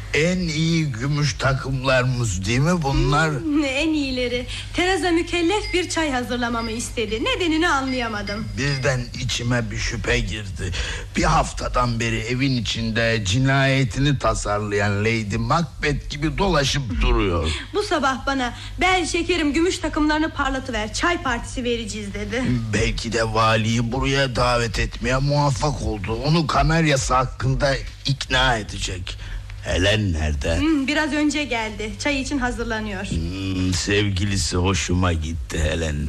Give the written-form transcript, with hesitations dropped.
En iyi gümüş takımlarımız değil mi bunlar? En iyileri. Teresa mükellef bir çay hazırlamamı istedi. Nedenini anlayamadım. Birden içime bir şüphe girdi. Bir haftadan beri evin içinde cinayetini tasarlayan Lady Macbeth gibi dolaşıp duruyor. Bu sabah bana "Bel şekerim, gümüş takımlarını parlatıver, çay partisi vereceğiz" dedi. Belki de valiyi buraya davet etmeye muvaffak oldu. Onu Kanaryası hakkında ikna edecek. Helen nerede? Biraz önce geldi. Çay için hazırlanıyor. Sevgilisi hoşuma gitti Helen.